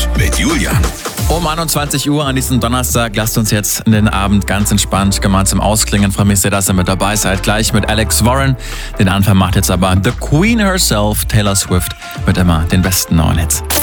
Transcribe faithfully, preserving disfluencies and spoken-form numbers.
Flash mit Julian. Um einundzwanzig Uhr an diesem Donnerstag lasst uns jetzt in den Abend ganz entspannt gemeinsam ausklingen. Freue mich sehr, dass ihr mit dabei seid. Gleich mit Alex Warren. Den Anfang macht jetzt aber The Queen herself, Taylor Swift, mit immer den besten neuen Hits.